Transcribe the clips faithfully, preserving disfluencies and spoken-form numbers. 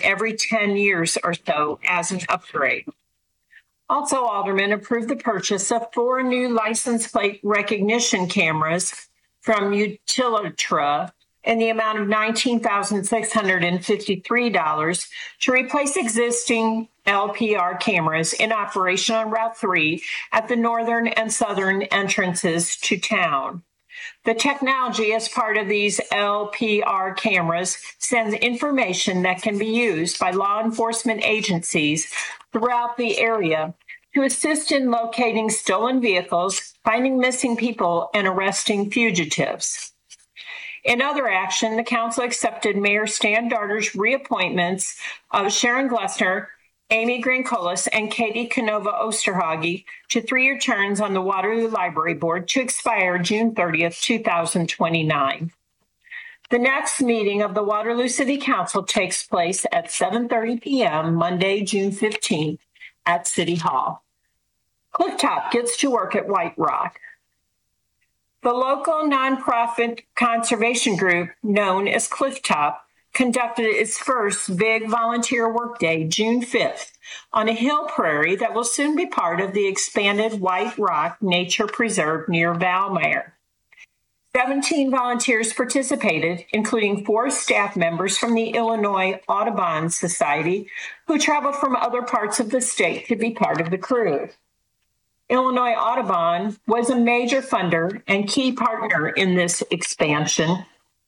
every ten years or so as an upgrade. Also, Aldermen approved the purchase of four new license plate recognition cameras from Utilitra in the amount of nineteen thousand six hundred fifty-three dollars to replace existing L P R cameras in operation on Route three at the northern and southern entrances to town. The technology as part of these L P R cameras sends information that can be used by law enforcement agencies throughout the area to assist in locating stolen vehicles, finding missing people, and arresting fugitives. In other action, the council accepted Mayor Stan Darter's reappointments of Sharon Glessner, Amy Grancolis, and Katie Canova Osterhage to three-year terms on the Waterloo Library Board to expire June thirtieth, two thousand twenty-nine. The next meeting of the Waterloo City Council takes place at seven thirty p.m. Monday, June fifteenth at City Hall. Clifftop gets to work at White Rock. The local nonprofit conservation group known as Clifftop conducted its first big volunteer workday June fifth on a hill prairie that will soon be part of the expanded White Rock Nature Preserve near Valmeyer. seventeen volunteers participated, including four staff members from the Illinois Audubon Society who traveled from other parts of the state to be part of the crew. Illinois Audubon was a major funder and key partner in this expansion,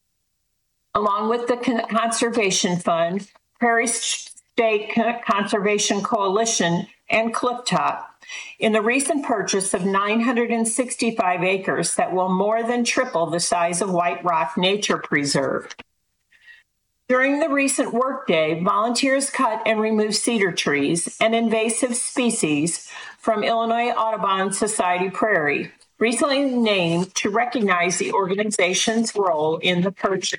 along with the Conservation Fund, Prairie State Conservation Coalition, and Clifftop in the recent purchase of nine hundred sixty-five acres that will more than triple the size of White Rock Nature Preserve. During the recent workday, volunteers cut and removed cedar trees, an invasive species from Illinois Audubon Society Prairie, recently named to recognize the organization's role in the purchase.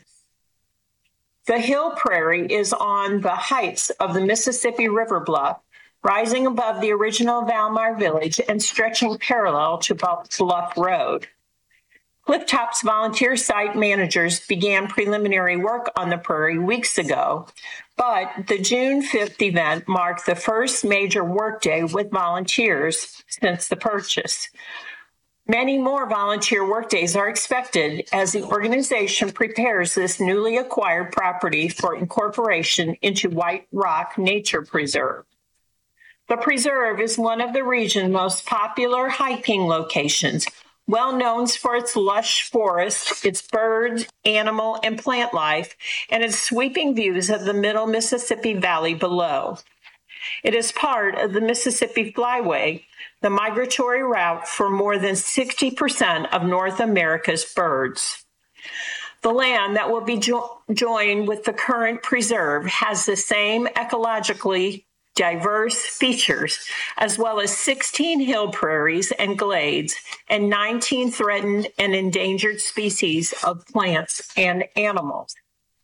The hill prairie is on the heights of the Mississippi River Bluff, rising above the original Valmeyer village and stretching parallel to Bluff Road. Clifftop's volunteer site managers began preliminary work on the prairie weeks ago, but the June fifth event marked the first major workday with volunteers since the purchase. Many more volunteer workdays are expected as the organization prepares this newly acquired property for incorporation into White Rock Nature Preserve. The preserve is one of the region's most popular hiking locations, well known for its lush forest, its bird, animal, and plant life, and its sweeping views of the middle Mississippi Valley below. It is part of the Mississippi Flyway, the migratory route for more than sixty percent of North America's birds. The land that will be jo- joined with the current preserve has the same ecologically diverse features, as well as sixteen hill prairies and glades and nineteen threatened and endangered species of plants and animals.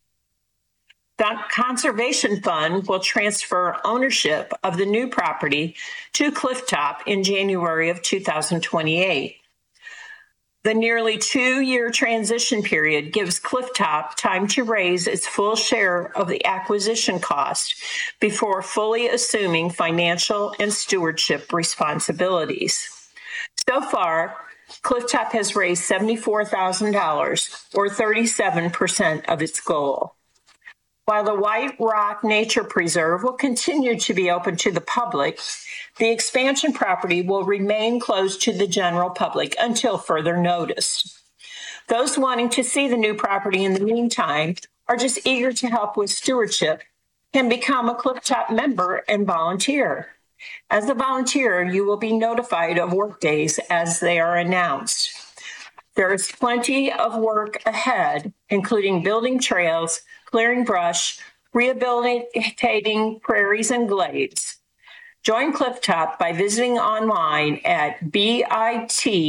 The Conservation Fund will transfer ownership of the new property to Clifftop in January of two thousand twenty-eight. The nearly two-year transition period gives Clifftop time to raise its full share of the acquisition cost before fully assuming financial and stewardship responsibilities. So far, Clifftop has raised seventy-four thousand dollars, or thirty-seven percent of its goal. While the White Rock Nature Preserve will continue to be open to the public, the expansion property will remain closed to the general public until further notice. Those wanting to see the new property in the meantime, or just eager to help with stewardship, can become a Clifftop member and volunteer. As a volunteer, you will be notified of workdays as they are announced. There is plenty of work ahead, including building trails, clearing brush, rehabilitating prairies and glades. Join Clifftop by visiting online at bit.ly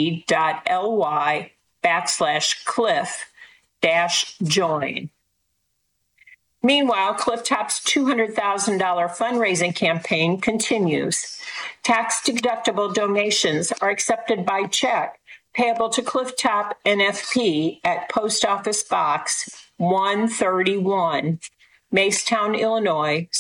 backslash cliff dash join. Meanwhile, Clifftop's two hundred thousand dollars fundraising campaign continues. Tax-deductible donations are accepted by check payable to Clifftop N F P at Post Office Box one thirty-one, Macetown, Illinois,